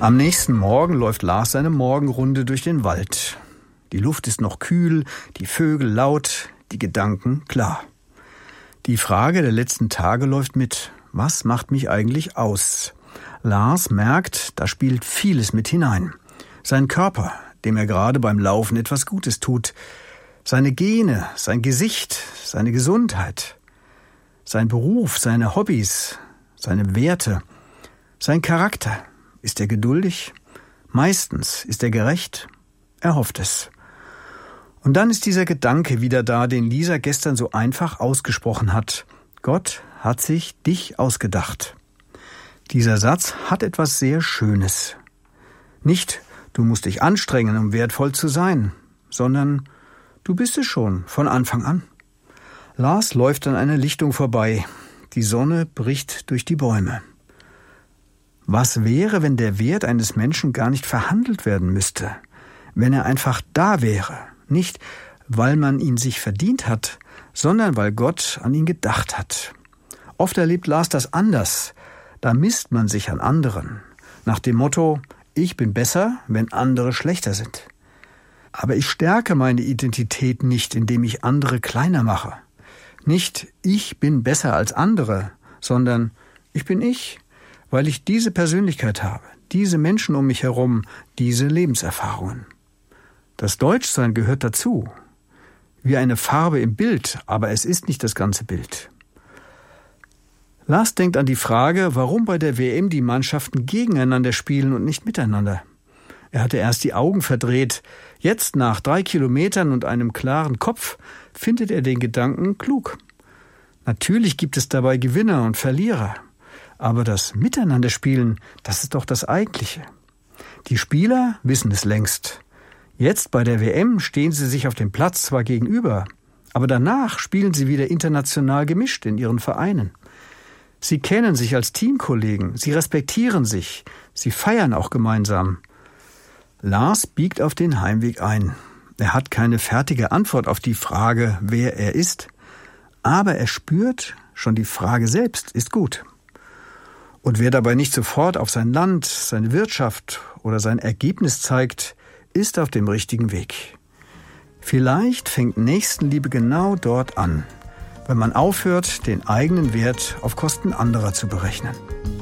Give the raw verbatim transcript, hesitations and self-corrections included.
Am nächsten Morgen läuft Lars seine Morgenrunde durch den Wald. Die Luft ist noch kühl, die Vögel laut, die Gedanken klar. Die Frage der letzten Tage läuft mit: Was macht mich eigentlich aus? Lars merkt, da spielt vieles mit hinein. Sein Körper, dem er gerade beim Laufen etwas Gutes tut. Seine Gene, sein Gesicht, seine Gesundheit. Sein Beruf, seine Hobbys, seine Werte. Sein Charakter. Ist er geduldig? Meistens. Ist er gerecht? Er hofft es. Und dann ist dieser Gedanke wieder da, den Lisa gestern so einfach ausgesprochen hat. Gott hat sich dich ausgedacht. Dieser Satz hat etwas sehr Schönes. Nicht, du musst dich anstrengen, um wertvoll zu sein, sondern du bist es schon von Anfang an. Lars läuft an einer Lichtung vorbei. Die Sonne bricht durch die Bäume. Was wäre, wenn der Wert eines Menschen gar nicht verhandelt werden müsste? Wenn er einfach da wäre? Nicht, weil man ihn sich verdient hat, sondern weil Gott an ihn gedacht hat. Oft erlebt Lars das anders. Da misst man sich an anderen. Nach dem Motto, ich bin besser, wenn andere schlechter sind. Aber ich stärke meine Identität nicht, indem ich andere kleiner mache. Nicht, ich bin besser als andere, sondern ich bin ich, weil ich diese Persönlichkeit habe, diese Menschen um mich herum, diese Lebenserfahrungen. Das Deutschsein gehört dazu, wie eine Farbe im Bild, aber es ist nicht das ganze Bild. Lars denkt an die Frage, warum bei der W M die Mannschaften gegeneinander spielen und nicht miteinander. Er hatte erst die Augen verdreht. Jetzt, nach drei Kilometern und einem klaren Kopf, findet er den Gedanken klug. Natürlich gibt es dabei Gewinner und Verlierer. Aber das Miteinanderspielen, das ist doch das Eigentliche. Die Spieler wissen es längst. Jetzt bei der W M stehen sie sich auf dem Platz zwar gegenüber, aber danach spielen sie wieder international gemischt in ihren Vereinen. Sie kennen sich als Teamkollegen, sie respektieren sich, sie feiern auch gemeinsam. Lars biegt auf den Heimweg ein. Er hat keine fertige Antwort auf die Frage, wer er ist, aber er spürt, schon die Frage selbst ist gut. Und wer dabei nicht sofort auf sein Land, seine Wirtschaft oder sein Ergebnis zeigt, ist auf dem richtigen Weg. Vielleicht fängt Nächstenliebe genau dort an, wenn man aufhört, den eigenen Wert auf Kosten anderer zu berechnen.